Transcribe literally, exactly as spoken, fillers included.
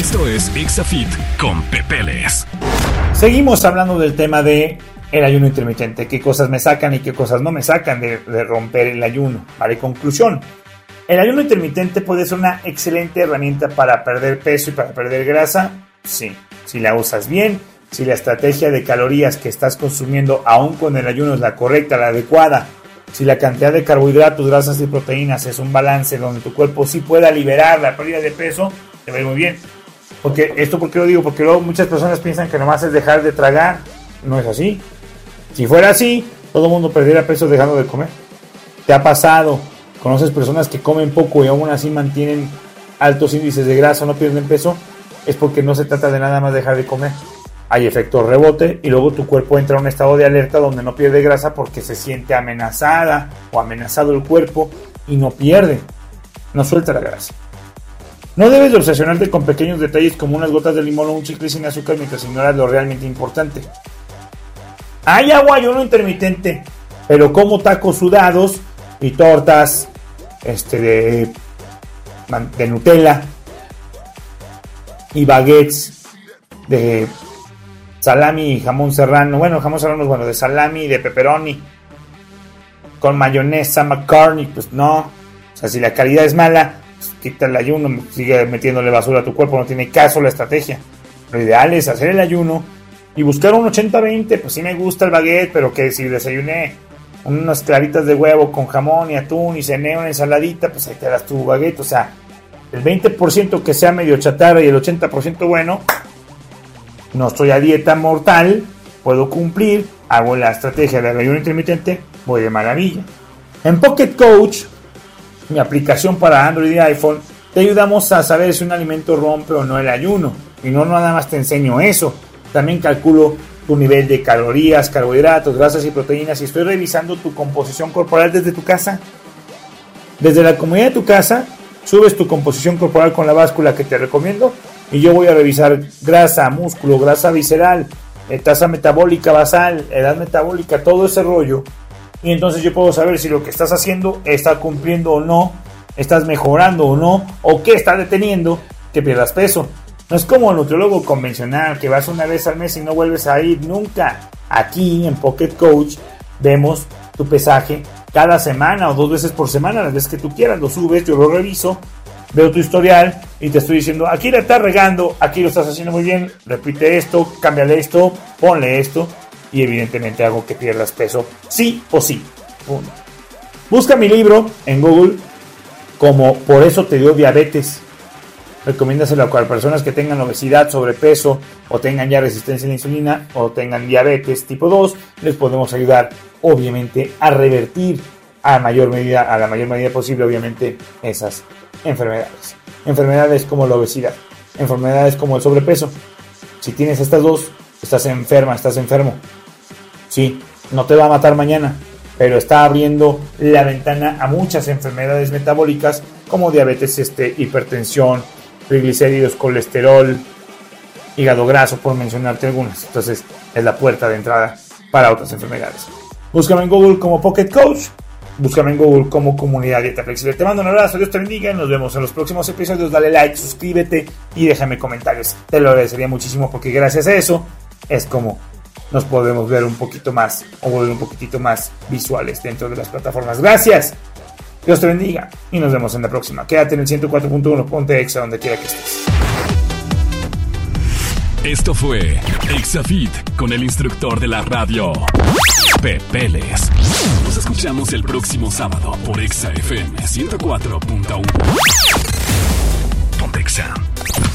Esto es Exafit con Pepeles. Seguimos hablando del tema de el ayuno intermitente, qué cosas me sacan y qué cosas no me sacan de, de romper el ayuno. Vale, conclusión. ¿El ayuno intermitente puede ser una excelente herramienta para perder peso y para perder grasa? Sí, si la usas bien, si la estrategia de calorías que estás consumiendo aún con el ayuno es la correcta, la adecuada, si la cantidad de carbohidratos, grasas y proteínas es un balance donde tu cuerpo sí pueda liberar la pérdida de peso, te va a ir muy bien. Porque, ¿esto por qué lo digo? Porque luego muchas personas piensan que nomás es dejar de tragar. No es así. Si fuera así, todo el mundo perdiera peso dejando de comer. ¿Te ha pasado? ¿Conoces personas que comen poco y aún así mantienen altos índices de grasa o no pierden peso? Es porque no se trata de nada más dejar de comer. Hay efecto rebote y luego tu cuerpo entra en un estado de alerta donde no pierde grasa porque se siente amenazada o amenazado el cuerpo y no pierde, no suelta la grasa. No debes de obsesionarte con pequeños detalles como unas gotas de limón o un chicle sin azúcar mientras ignoras lo realmente importante. Hay agua ayuno intermitente, pero como tacos sudados y tortas este de, de Nutella y baguettes de salami y jamón serrano, bueno, jamón serrano es bueno, de salami y de pepperoni con mayonesa McCartney, pues no. O sea, si la calidad es mala, pues quita el ayuno, sigue metiéndole basura a tu cuerpo, no tiene caso la estrategia. Lo ideal es hacer el ayuno y buscar un ochenta veinte, pues sí me gusta el baguette, pero que si desayuné unas claritas de huevo con jamón y atún y cené una ensaladita, pues ahí te das tu baguette. O sea, el veinte por ciento que sea medio chatarra y el ochenta por ciento bueno. No estoy a dieta mortal, puedo cumplir, hago la estrategia del ayuno intermitente, voy de maravilla. En Pocket Coach, mi aplicación para Android y iPhone, te ayudamos a saber si un alimento rompe o no el ayuno. Y no nada más te enseño eso, también calculo tu nivel de calorías, carbohidratos, grasas y proteínas y estoy revisando tu composición corporal desde tu casa. Desde la comodidad de tu casa, subes tu composición corporal con la báscula que te recomiendo y yo voy a revisar grasa, músculo, grasa visceral, eh, tasa metabólica basal, edad metabólica, todo ese rollo. Y entonces yo puedo saber si lo que estás haciendo está cumpliendo o no, estás mejorando o no, o qué está deteniendo que pierdas peso. No es como el nutriólogo convencional que vas una vez al mes y no vuelves a ir nunca. Aquí en Pocket Coach vemos tu pesaje cada semana o dos veces por semana, las veces que tú quieras, lo subes, yo lo reviso, veo tu historial y te estoy diciendo, aquí la estás regando, aquí lo estás haciendo muy bien, repite esto, cámbiale esto, ponle esto y evidentemente hago que pierdas peso, sí o sí. Uno. Busca mi libro en Google como Por eso te dio diabetes. Recomiéndaselo a personas que tengan obesidad, sobrepeso o tengan ya resistencia a la insulina o tengan diabetes tipo dos. Les podemos ayudar obviamente a revertir a mayor medida, a la mayor medida posible obviamente esas enfermedades. Enfermedades como la obesidad, enfermedades como el sobrepeso. Si tienes estas dos, estás enferma, estás enfermo. Sí, no te va a matar mañana, pero está abriendo la ventana a muchas enfermedades metabólicas como diabetes, este, hipertensión, triglicéridos, colesterol, hígado graso, por mencionarte algunas. Entonces es la puerta de entrada para otras enfermedades. Búscame en Google como Pocket Coach, búscame en Google como Comunidad Dieta Flexible. Te mando un abrazo, Dios te bendiga, nos vemos en los próximos episodios. Dale like, suscríbete y déjame comentarios. Te lo agradecería muchísimo porque gracias a eso es como nos podemos ver un poquito más o volver un poquitito más visuales dentro de las plataformas. Gracias. Dios te bendiga y nos vemos en la próxima. Quédate en el ciento cuatro punto uno, ponte Exa donde quiera que estés. Esto fue Exafit con el instructor de la radio, Pepeles. Nos escuchamos el próximo sábado por Exa F M ciento cuatro punto uno. Ponte Exa.